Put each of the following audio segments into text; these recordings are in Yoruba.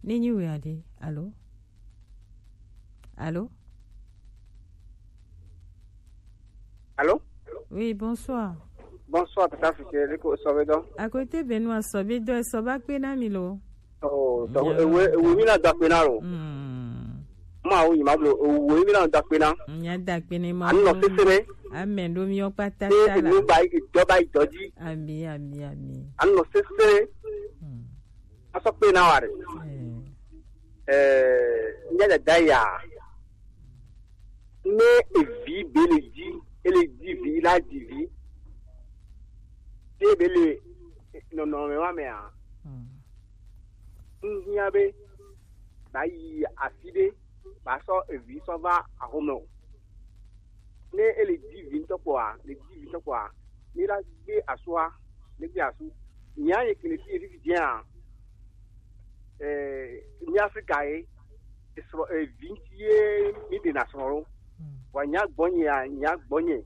Nini Weade, allô? Allô? Allô? Oui, bonsoir. Bonsoir, Tata Ficherico Sobedo. À côté Benoît Sobedo et Sobak Penamilo. Oh, oui, mina Dapenaro. Ma oui, Mablo, oui, mina Dapena. Nya Dakpenema. Anno Sesere. Amen, Domio Patata. Nous bail Doji. Ami. Anno Sesere. Aso Penaware. Nya Daya. Ne evi beleji, eleji vi la divi. Bele non me wa me a nyabe ba yi afide ba so evi so ba ahono ne ele divi ntoko a ni la gbe asoa ne bi asu nya ye kile fi evi dia ni Africa e so evi tie mi de na soro wa nya gbonye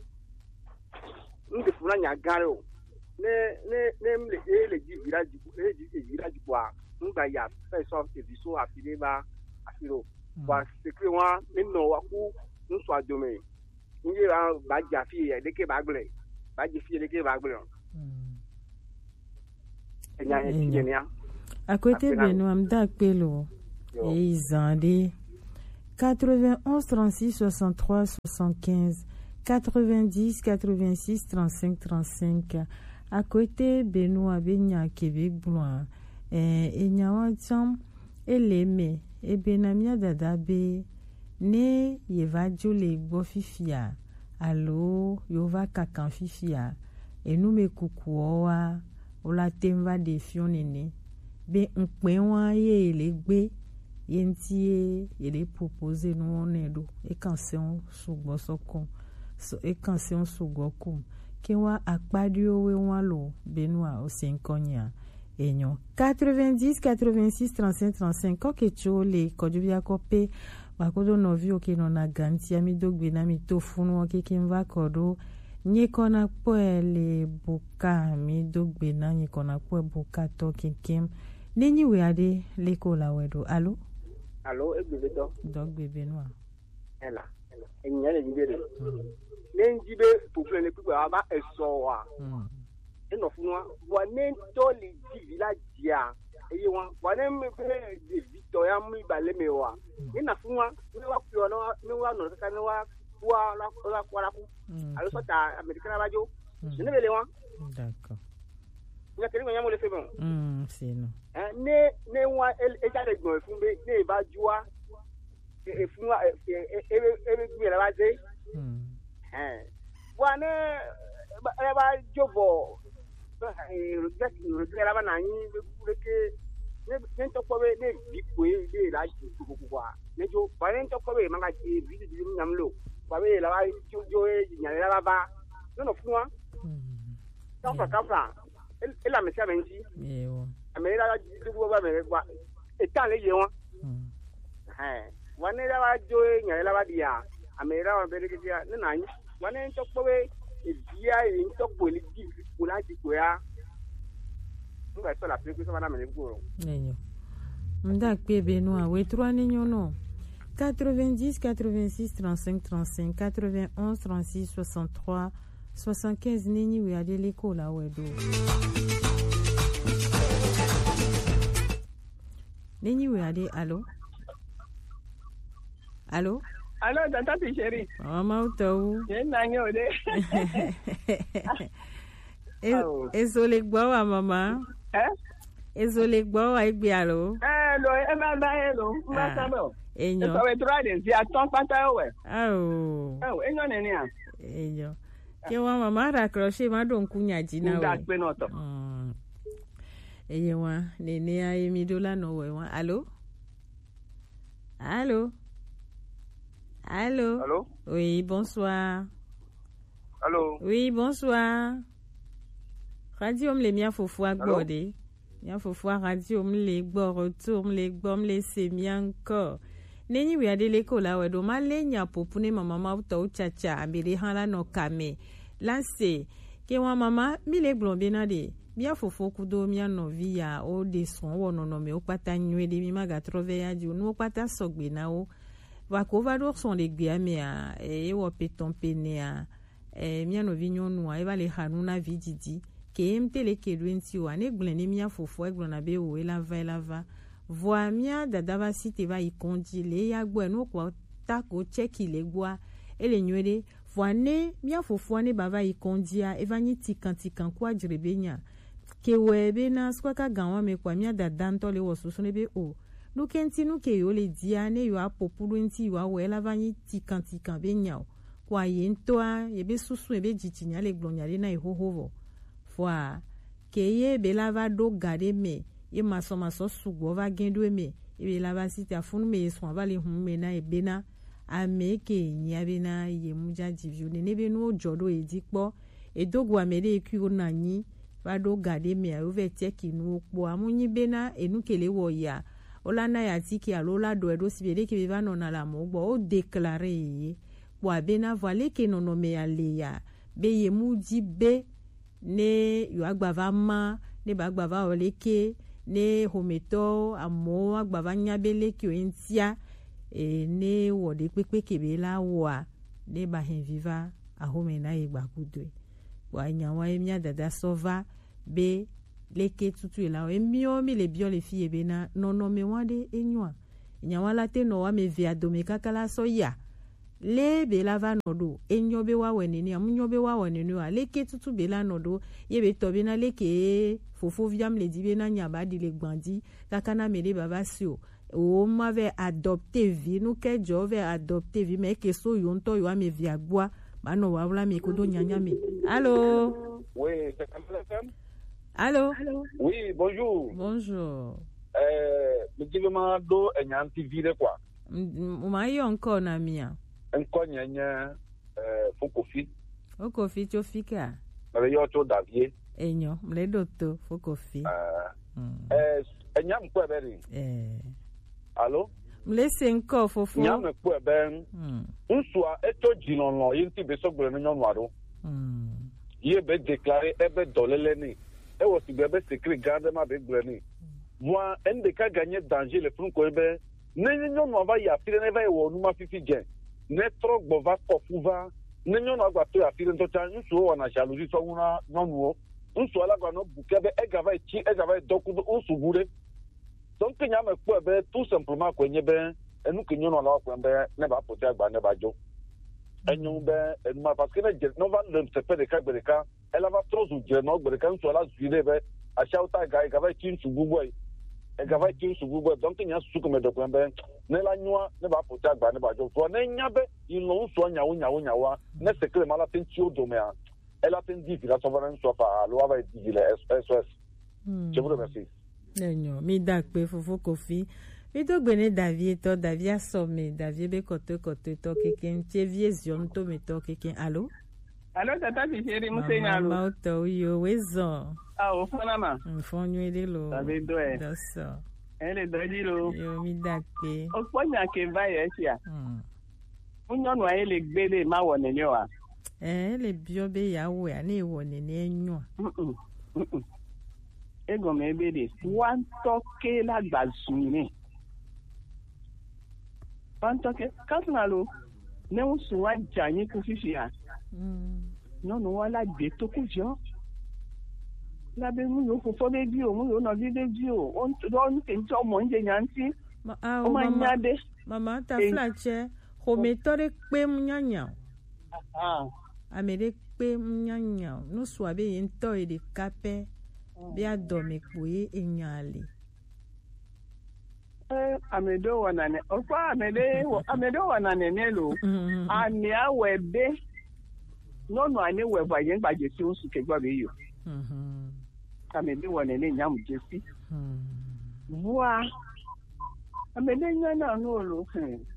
ndi funa nya gare o ne mle ele di village kwa ngba ya so eviso afile ba afiro wa sekre wa nno wa ku nso adome nje ba jafi e deke ba gble ba jafi deke ba gble à côté Benoît Mdak Pelo et Izandé 91 36 63 75 90 86 35 35. À côté Benoît Benya Québec Bloin et Nyawacham et Leme et Benamia Dadabe ne yeva jole bofifia allo yova kakan fifia et nous me kukuowa ola temva de fionene be npewa ye legbe yentie ele proposer nous onedo e kanseon sugbosokon so e kanseon sugokum Kewa akpadio we walo Benoît au 5 enyo 90 86 35 35 kokecho le kodubia kope bakodo novio ke nona ganti ami dogbe na mi tofunu ke kimva kodo nyekona poele buka mi dogbe na nyekona po buka to kinkim nini we ade leko la wedo allo egbedo dogbe Benoît ela enya le ngere nenjibe popule ne kuba aba esowa eno funwa wane to li village ya eyi wane me de Victoria mu ibale mewa ina funwa ne wa kuyo ne wa no ka ne wa la kwara ku alo so ta americana bajo ne bele wa d'accord nya keri nya mo le febon c'est non ne wa e ja de gbon fun be ne ba juwa e funwa e gbe la ba je wane eba jobo rugera bana yin kureke ne to ko be ne bipo e la ju kwa ne jo ba ne to ko be manga ji bi di nyamlo ba be la ba jo e nyale la ba no funwa kafa ela me sia menji yewo amela la ju ba me kwa etan le ye won wane la ba jo e nyale la ba dia amela wa be ke dia ne na wane ntokwe ebia ntokwe di kula di koya nga so la peke so bana me ngoro nenyo Mdak pe Benoît we 3 nenyo no 90 86 35 35 91 36 63 75 nenyi we ade l'école la wedo nenyi we ade allo Allô, Tata Ficheri. Maman Otaou. Ode. Ezole gbawa mama. Ezole gbawa igbe alo. Lo e ma ba elo, ma sabo. Enyo. So we try this, ya ton pata we. Enyo ne ni a. Enyo. Ke wa mama ra crochet ma don kunya jina we. Nda pe no to. Enyo wa nene a emi dola no we wa. Allô? Allô? Oui, bonsoir. Allô? Oui, bonsoir. Radio me le mia fofo agbode. Mia fofo radio me le gbo retour me le gbo me le se mi encore. Neni we ade l'école la we do ma lenya popune mama to chacha abiri hala no kame. Lanse ke wa mama mi le gbo be na de mia fofo kudo mia novi ya o de son wo no me o pata nwe de mi maga trove ya di no pata sogbe na o va ko va do son le gbe me a e wo peton pene a mia novi nyonu a e va le hanuna vididi ke mtele ke luenti wa ne gble ne mia fofo e gble na be o e lava voa mia dada va site va ikondi le ya gbo no ko ta ko check ile gbo ele nywede voane mia fofo ne bava ikondi a e va ni tikan kwa jirebenya ke webe na swaka ganwa me kwa mia dada ntole wo susu ne be o no kenti no ke yo le dia ne yo apopulu nti yo awe lava ni tikan benya kwa yento a ye be susu e be jitinya le glonya le na ihohovo fois ke ye be lava do gade me ye maso sugbo va gendo me e be lava sita funu me so va le humme na e bena ame ke nya be na ye muja divio ne be no jodo e dipo e dogwa me de ku na nyi va do gade me a over teki no po amunyi bena enu kele wo ya olana ya tiki alola do edo sibere ke va no na la mo bo o déclarer po abena voile ke no me ale ya be ye muji be ne yo agbava ma ne ba agbava oleke ne hometo amo agbava nyabele ki entia ne wode pepe kebe la wa ne ba hen viva a home na igba kudwe wa nyawa emia dada sova be leke tutu la emio mi le bio le fie be na no me wande enwa nyawa la te no wa me via domeka kala so ya le be lava nodo enyobe wa wenene amunyobe wa wenene wa leke tutu be la nodo ye be tobe na leke fofo viam le dibe na nyaba di le gbandi kakana mele baba sio o m'avait adopté vie nous que jove adopté vie mais que so yonto yo ame via gboa ba no wa wala me ko do nyanya me. Allô? Oui, c'est Kamel FM. Allô? Oui, bonjour. Bonjour. Me dit ma do enyanti vide quoi. Ma yo encore na mia. Encore nyanya fokofi. Fokofi chofika. Na yo to davie. Enyo, mle doto fokofi. Enyam ko eberi. Allô? Mle senko fofo. Nyam ko eben. Nsua eto jinonlo yinti be so gbere no nwaro. Ye be déclarer ebe dolele ni. E wo si be secret garde ma be gbere ni. Moi ende ka gagner danger le front ko ebe. Ne nyo no va ya fire ne va e wo numa fifi gen. Ne tro gbo va kofuva. Ne nyo no agba to ya fire nto chan nso wo na jalousie so una nonwo. Nso ala gba no bukebe e gava e chi e gava e doku nso gure. Donc il y a tout simplement que nous nous nous ne va porter à ne va jo et nous parce que nous va le faire des cas elle va trop ou non quand soit là zuire à chauta gai gava kin su buboy e gava kin su buboy donc il y a su comme de quoi ne la noa ne va porter à ne va jo toi ne nyabe il non soit nyawo ne c'est que mal attention domea elle a dit que la souveraine soit pas loi va dire SOS. Je vous remercie. Nenyo mi dakpe fofo kofi mi to gbene davie to davia some davie be kote to keken tie zion to me to keken. Allô? Allô, tata Ficheri Musenya allo. Ma to yo wezo. Ah, o fona ma. Mfonyo ele lo. Tabe do e. Doso. Ele doji lo. Yo mi dakpe. O ponya ke va ye sia. Unyo no ele gbele ma woni ni wa. Le bio be ya we ani woni ni enyo. Ego me bede wan toke la gbazuni wan toke kasnalo ne unsu wa jani ku fifi ya no wala gbe to ku jo la be mu yo fofo be bi o mu yo no vide bi o on ke nto mo nje nyanti o ma nyade mama ta flache ho metore pe munyanya amere pe munyanya no swabe yento e de kape bia dome kuye enyale amedo wanane ofa amedo wanane nelo ani awebe no ani weba yen gbaje ti osu ke gba be yo amedo wanane nyam jesi wa amede nyana no lo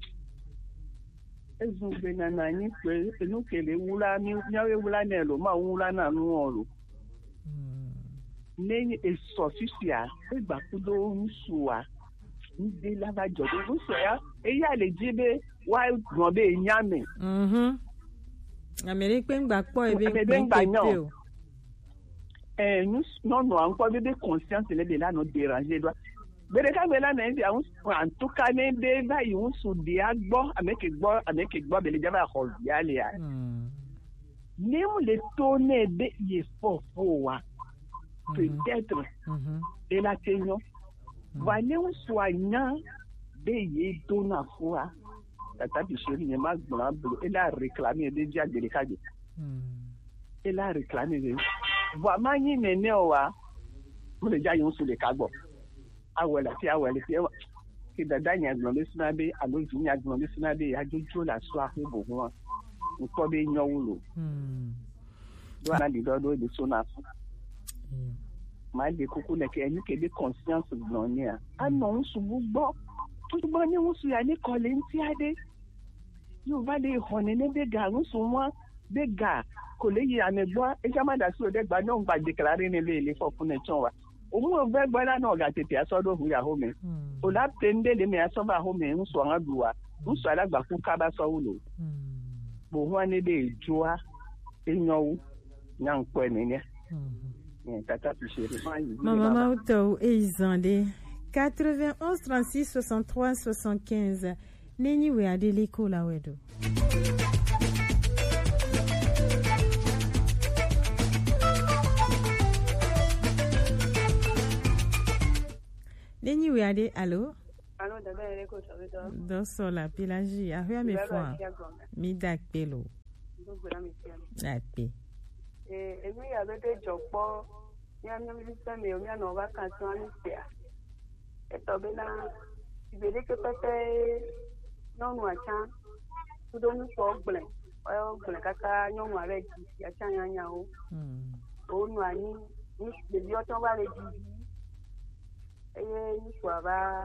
ezugbe na nani pe enu kele wula ni nyawe wula nelo ma wula na nu oro neni esofisia egba kudo nsuwa nde lava jodo nsuya eya le jibe wa gbon be nyame amere pe ngba po ebe pe o nous non encore de conscience les là nous déranger doit mais quand là en tout cas né de va yon sou dia gbo avec gbo be le jaba hol ya le ya ni on le tourner de y fort wa peut-être et la tension va ne on soignant de y dona foi tata Picheri ne ma blanc et la réclamer déjà de l'écade et la réclamer vraiment ni nene wa pour le jayon sous le cagbo awela ti ki dada nya glonde sinabe alo nya glonde sinabe ajojo la so ahebo ho nko be nyowulo do na di do de so na ma de kuku na ke ni ke de conscience glonde a anon su gbogbo to gbo ni won su ya ni kole nti ade yo va de hone ne be ga won so wa be ga kole yi amegbo e jama da so de gba no gba declare ni le fo fun e chon wa omo ve gbara na oga tete asodo hu ya home o la tende le me asoba home nso an duwa nso alagba ku ka ba so wulo bo hu ane de joa enyowu nya nko ene ne tata Picheri maman Mauto Eizande 91 36 63 75 neni we adele ko la wedo Neni we ade allo dada ere ko sabe do do so la Pélagie a hua me fwa mi dak pelo do gbera mi ti pe emi ya be de jopo ni am mi se me o mi na vacation ni se e to be na ibere ke pepe no nu acha to do nu so gble o gble kaka nyo mu are ji ya cha nya o nu ani ni be bi o to ba le ji ni so ba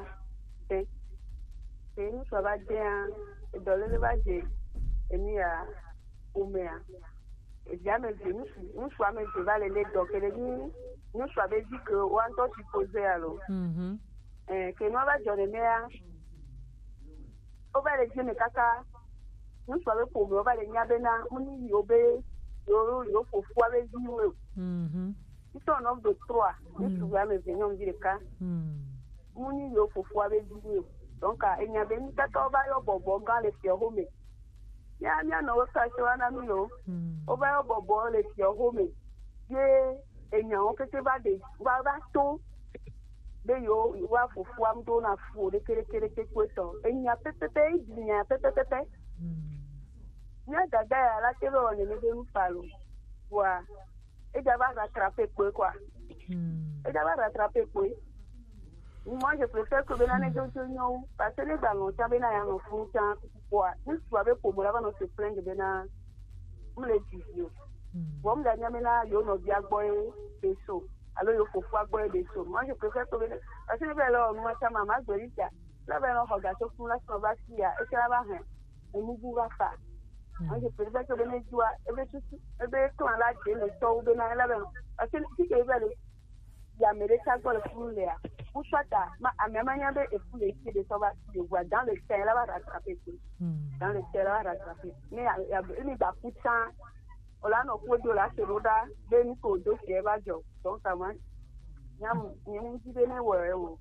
ni so ba de an do le ba je emi ya umea jamais nous soit même va les donc les nous soit dit que on doit supposer alors que nous va donner mais on va les dire kaka nous soit le pour on va les nyabena muni yobe yo faut fois les jours ils sont nombre de 3 nous soit même venir on dit le cas muni yo faut fois les jours donc il y a ben kaka va yo bobo ga les faire home ya no ka so na mi lo o ba bobo le ti o home ye enya o kete ba de ba to de yo wa fufu am do na fu de kere ke kweto enya pepepe idinya pepepe ya dada ya la te lo ne de mfalo wa e ja ba rattraper pe quoi e ja ba rattraper pe moi je préfère que benane jo nyo parce que les ballons ta bena ya no fu ta quoi nous soit pour moi avant se plaindre bena me le disio bon la nyamena yo no bia boy beso alors yo fofu agboy beso moi je préfère que parce que ben là moi ça maman gorita là ben on regarde tout pour la sauva qui a et ça va rien et nous va faire moi je préfère que bena joie et ben tout en là de le to bena là ben parce que si que ben ya mere ça quoi le fou là pour ça ma amanya be e fou les de sauva de voix dans le terrain là va rattraper dans le terrain rattraper mais il y a une da putain ola no ko do la seroda de ni ko do ke ba jo donc ça moi nyam nyam ji be ne wo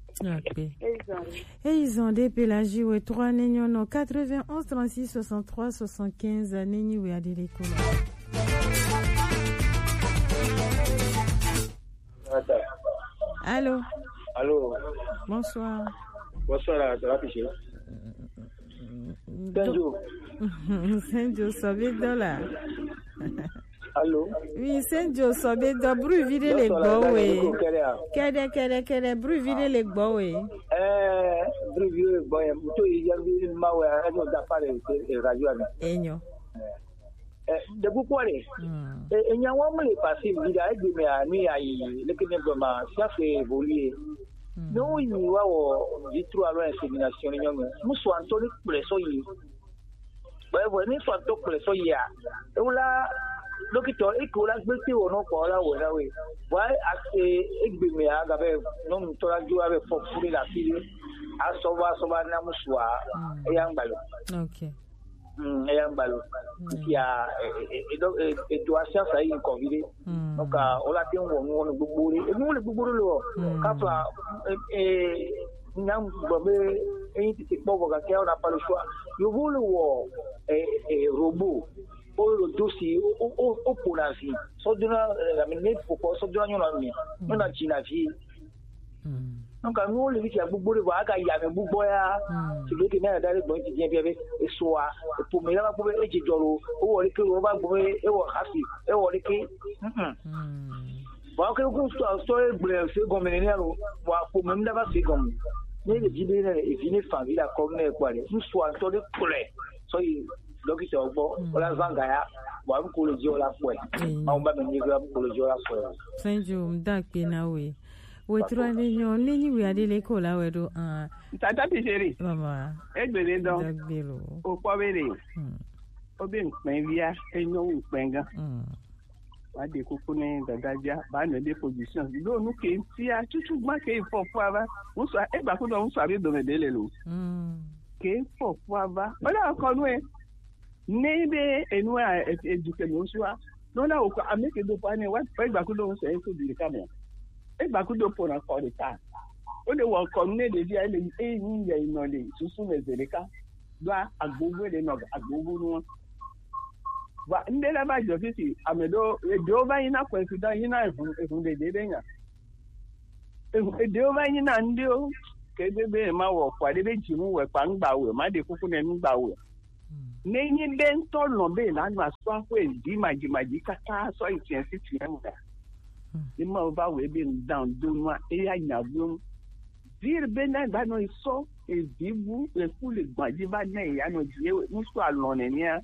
ils ont des Pélagie ouais 3 nenyo no 91 36 63 75 neni we adele ko Allô. Allô. Bonsoir. Bonsoir, ça va Picheri. Senjo Sobedola. Allô. Oui, Senjo Sobedo, bru vide les bowe. Kede, bru vide les bowe. Bru vide les bowe. Muto yambi mawe, ajo da pare radio ami. Enyo. De bukwane enya wa mo le passer vida e me ani ayi le kene goma ça fait évoluer no yi wa wo ditru alo insémination ni nyome muso antoni presso yi ba bo ni so to presso ya e wala docteur e ko la gbete wo no ko la wo na we wa egbe me aga be no to la ju ave fo furi la fili aso ba na muso a e yang balo okay Balo. Il y a et doit chercher à y convider. Donc, on l'a dit, on est beaucoup. Et nous, les beaucoup, quand on n'a pas le choix. Le vol robot, le dossier, au polasi, soit de la minute pour soit de la on a Chinavi. Donc, nous, les gens qui ont beaucoup de voix, il y a un bouboya, tu veux que nous ayons bon qui vient avec et soit pour me la pour les gens ou les que on va pour et on rassi et on les que voilà que vous soyez bleu c'est comme les néo pour même d'avoir c'est comme mais les gens et venir famille la comme quoi nous soit sur les collègues soyez donc c'est bon la zangaya wa ko le jola foi on va me dire ko le jola foi Sanjo mdak penawe we troane nyon leni we ade le ko la we do tata pichéri mama egbele don o po bere o be npen via enyo npenga wa de kuku ne dadaja ba no de position do nu ke ti a tutu gba ke fo ava un so e gba ko do un so abi do me de le lo ke fo ava ola ko nu e nebe enu a eduke no so a no na o ko ameke do pa ne wa e gba ko do un so e so di kamera egba kudo pona for the time o de wo komne de dia le eyin ya ino le susu mezereka gba agbogbo le no agbogbo no wa ndela ba jo fiti amedo e do ba ina kwesida ina efun de benya e do ba ina ndi o ke bebe ma wo kwa de be jimu we pa ngba we ma de kuku ne ngba we neyin de nto lo be la nu aso afo e di majimaji kaka so intensity en da the man over will be down, do not a room. Dear Bena, no so a vivu, a fully bajiba nay, I know you alone and near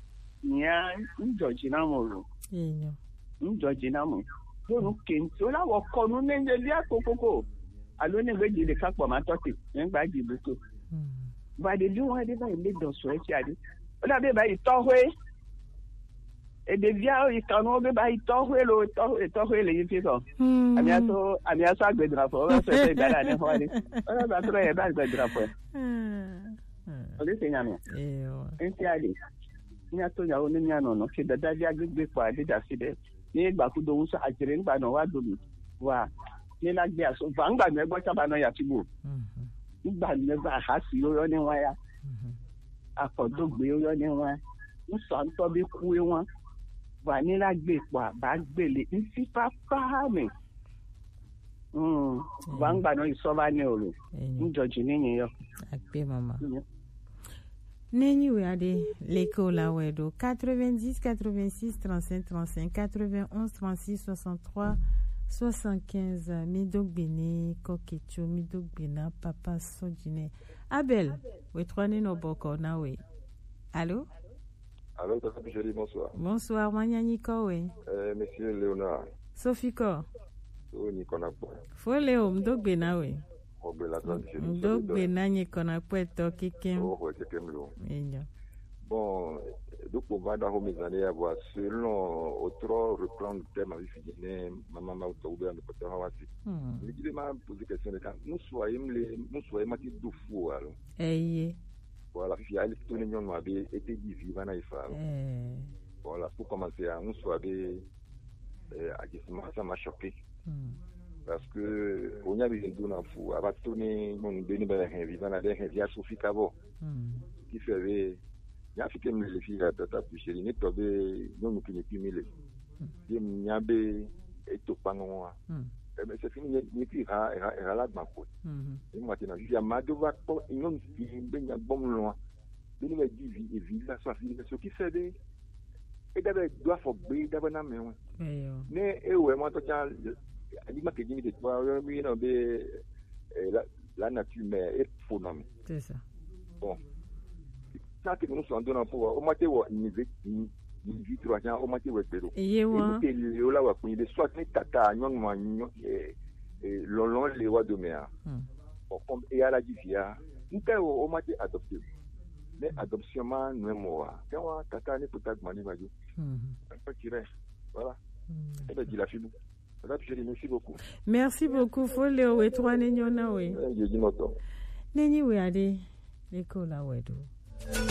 Georginamo. Georginamo. Don't came to our common and the Liaco. I don't know where the cup of my topic and by the book. But they do whatever I made those sweat. But I be by it way. Et de via il cano be ba itohwe le yifito amiaso agbedrafo o so te dara ne hori o ba tro e ba agbedrafo o le senya no enti ali ni ato ya oni ni ano no ke dada via gbegbe kwa de da side ni gba ku do un so ajire ngba no wa do mi wa ni la gbe aso va ngba me gbo saba no ya tibu ngba me ba ha si yo ni wa ya akodo gbe yo ni wa nso nto bi ku e won vanilla gbe pa ba gbele nsi papa mi vangba no isoba ni oro njoji ni yo akpe mama neni we ade leko la wedo 90 86 35 35 91 36 63 75 midogbene kokecho midogbena papa sojine Abel we troine no boko na we allô. Allô, Tata Picheri, bonsoir. Bonsoir, Manianiko, oui. Monsieur Léonard. Sophie Ko. So, Nikona Po. Faut Léo, Mdogbena, oui. Mdogbena, Nikona Po, Toki Kim. Oh, ouais, c'est comme l'eau. Bon, donc, on va dans mes années à voir, selon autre reprendre le thème avec Fidine, Maman Maoutoube, et Potter Hawati. Je dis, m'a posé question de quand nous soyons matis de fou, alors. Eh, voilà, il y a les gens qui ont été vivants dans les femmes. Voilà, pour commencer, nous sommes ça m'a choqué. Parce que, on a vu une donne fou, avant de tourner, on a donné un vivant, avec un via Sophie Cabo, qui faisait, il y a fait que les filles, la tata Picheri, n'est pas de, non, nous qui plus mille. Il y a des, et tout pangoa. Mais c'est fini, il y a là de ma faute. Et moi, il y a ma devoir pour une homme qui est bon loin. Il y a du vie et vie, la soif, ce qui fait des. Et d'abord, il doit faire bien, d'abord, non, mais. Mais, et ouais, moi, il y a des gens qui la nature, mais elle faut nommer. C'est ça. Bon. Ça, que nous sommes donnant pour. Au matin, il du 3 ans au matin ou péro et vous là wa de soit ni tata nyong ma nyong et lolon les wa de mer comme et à la divia nta au matin adopté mais adoption ma no moi quand tata ni pour tag mani bajo pas tirer voilà et ben dit la fille là je dis merci beaucoup Folé we 3 nyona we je dis noto neni we ade l'école la wedo